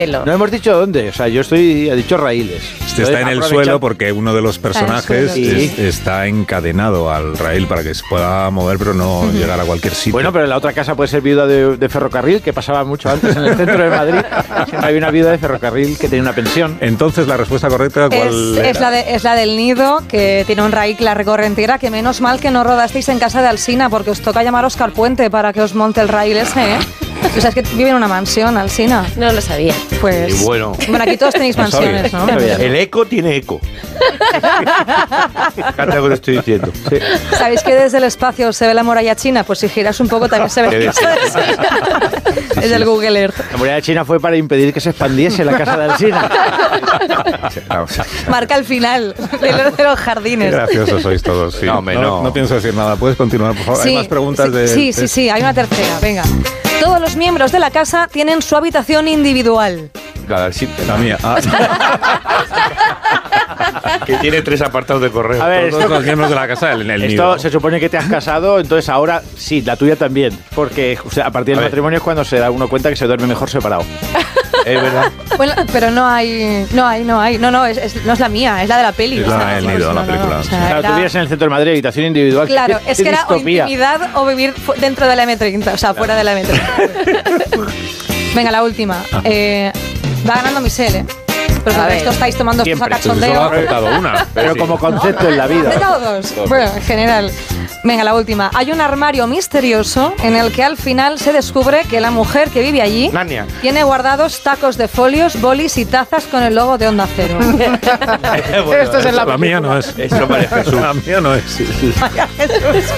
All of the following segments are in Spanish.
No hemos dicho dónde, o sea, yo he dicho raíles. Está en el suelo porque uno de los personajes está encadenado al raíl para que se pueda mover, pero no llegar a cualquier sitio. Bueno, pero en la otra casa puede ser viuda de ferrocarril, que pasaba mucho antes en el centro de Madrid. Siempre había una viuda de ferrocarril que tenía una pensión. Entonces, la respuesta correcta, ¿cuál era? Es la del Nido, que tiene un raíl que la recorre entera, que menos mal que no rodasteis en casa de Alsina, porque os toca llamar a Óscar Puente para que os monte el raíl ese, ¿eh? O sea, es que vive en una mansión, Alsina. No lo sabía. Pues, bueno, aquí todos tenéis mansiones, ¿no? El eco tiene eco. Fíjate lo que te estoy diciendo. Sí. ¿Sabéis que desde el espacio se ve la muralla china? Pues si giras un poco también se ve. Es el Google Earth. La muralla china fue para impedir que se expandiese la casa de Alsina. Marca el final de los jardines. Qué graciosos sois todos. Sí. No pienso decir nada. ¿Puedes continuar, por favor? Sí, hay más preguntas Sí, hay una tercera. Venga. Todos los miembros de la casa tienen su habitación individual. La mía. Que tiene 3 apartados de correo. A ver, todos los miembros de la casa en el esto nido. se supone que te has casado, entonces ahora sí, la tuya también. Porque a partir del matrimonio es cuando se da uno cuenta que se duerme mejor separado. Es verdad. Bueno, pero no es la mía, es la de la peli. Es la del nido, la película. O sea, Claro, tú vivías en el centro de Madrid, habitación individual. Claro, es que era o distopía. intimidad o vivir dentro de la M30, o sea, fuera de la M30. Venga, la última. Va ganando Michelle, ¿eh? Pero por esto estáis tomando estos a cachondeo. Solo ha aceptado una. Pero como concepto en la vida. De todos. Bueno, en general. Venga, la última. Hay un armario misterioso en el que al final se descubre que la mujer que vive allí Narnia. tiene guardados tacos de folios, bolis y tazas con el logo de Onda Cero. Esto es en la mía no es. Eso parece Jesús. La mía no es. Vaya Jesús.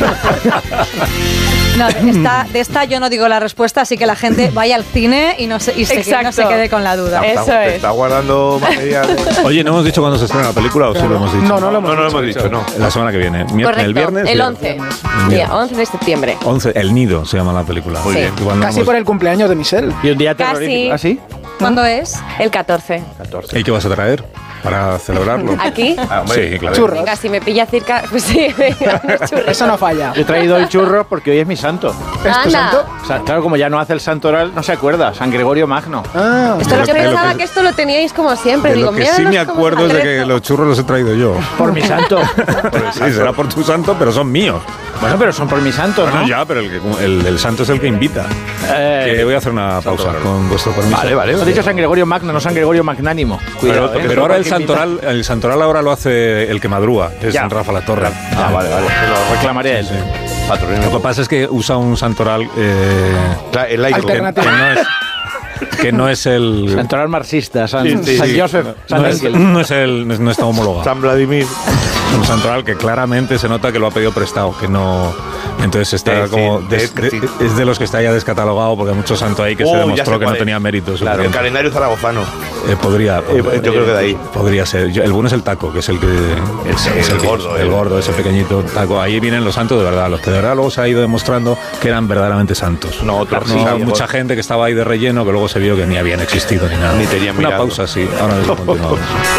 No, de esta yo no digo la respuesta, así que la gente vaya al cine y no se quede con la duda. Te está guardando material. Oye, ¿no hemos dicho cuándo se estrena la película o sí lo hemos dicho? No lo hemos dicho. La semana que viene. Correcto, ¿El viernes? el 11. Día 11 de septiembre. 11, El Nido se llama la película. Muy bien. Casi por el cumpleaños de Michelle. Y un día terrorífico. ¿Ah, sí? ¿Cuándo es? El 14. ¿Y qué vas a traer para celebrarlo? ¿Aquí? Sí, claro. Churros. Venga, si me pilla cerca, pues sí, venga, unos churros. Eso no falla. Yo he traído el churro porque hoy es mi santo. ¿Es tu santo? O sea, claro, como ya no hace el santoral, no se acuerda. San Gregorio Magno. Ah, Esto yo pensaba que esto lo teníais como siempre. De Digo, lo que sí míralos me cómo acuerdo es de están que los churros los he traído yo. Por mi santo. Sí, será por tu santo, pero son míos. Bueno, pero son por mi santo, ¿no? Bueno, ya, pero el santo es el que invita. Que voy a hacer una pausa con vuestro permiso. Vale. Has dicho San Gregorio Magno, no San Gregorio Magnánimo. Cuidado, pero ahora el santoral ahora lo hace el que madruga, es Ya. Rafa La Torre. Vale. Se lo reclamaré a él. Lo que pasa es que usa un santoral El laico. Alternativo. que no es el... Santoral marxista, San Sí. Joseph, San No Ángel. no está homologado. San Vladimir. Un santoral que claramente se nota que lo ha pedido prestado, que no... Entonces está es de los que está ya descatalogado porque hay mucho santo ahí que se demostró que no tenía mérito. Claro, el calendario zaragozano. Podría, yo creo que de ahí. Podría ser. El bueno es el taco, que es el que... El gordo. El gordo, ese pequeñito taco. Ahí vienen los santos de verdad. Los que de verdad luego se ha ido demostrando que eran verdaderamente santos. No, otros sí. Mucha gente que estaba ahí de relleno que luego se vio que ni habían existido ni nada. Ni tenían Una mirado. pausa, sí. Ahora mismo continuamos.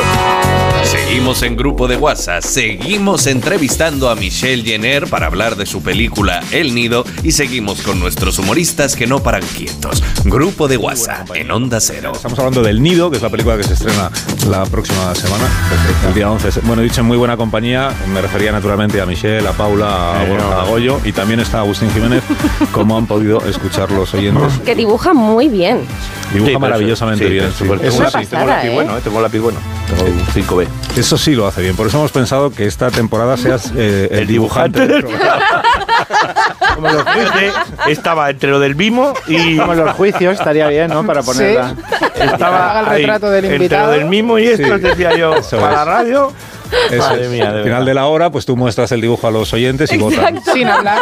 Seguimos en Grupo de WhatsApp, seguimos entrevistando a Michelle Jenner para hablar de su película El Nido y seguimos con nuestros humoristas que no paran quietos. Grupo de WhatsApp en Onda Cero. Estamos hablando del Nido, que es la película que se estrena la próxima semana, el día 11. Bueno, dicho en muy buena compañía, me refería naturalmente a Michelle, a Paula, a Borja, a Goyo, y también está Agustín Jiménez, como han podido escuchar los oyentes. Que dibuja muy bien. Dibuja maravillosamente bien. Sí. Tengo un lápiz bueno, tengo un lápiz bueno. Tengo un 5B. Eso sí lo hace bien. Por eso hemos pensado que esta temporada seas el dibujante del programa. Como los juicios, estaba entre lo del mimo y... Como los juicios, estaría bien, ¿no? Para ponerla. Estaba el retrato del entre invitado. lo del mimo y esto, Sí. decía yo, Eso para es. la radio... Eso Madre es. mía, de Al verdad. final de la hora, pues tú muestras el dibujo a los oyentes y votan. Sin hablar.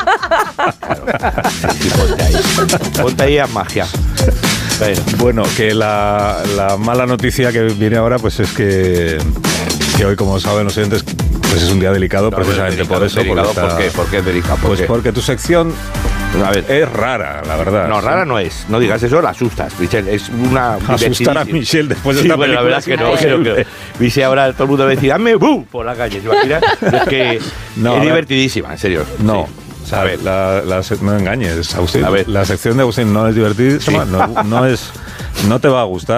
Ponte ahí a magia. Bueno, que la mala noticia que viene ahora, pues es que hoy, como saben los oyentes, pues es un día delicado, precisamente por eso. ¿Por qué es delicado? Pues porque tu sección A ver, es rara, la verdad. no, rara no es. No digas eso, la asustas, Michelle. Es una... Asustar a Michelle después de Sí, esta bueno, la película. verdad es que no. Creo que Michelle ahora todo el mundo va a decir, ¡dame ¡bum! Por la calle. ¿Te imaginas? Es que No, a es ver. divertidísima, en serio. No. Sí. O sea, A ver. no engañes, Agustín. A ver. La sección de Agustín no es divertidísima, no es No te va a gustar.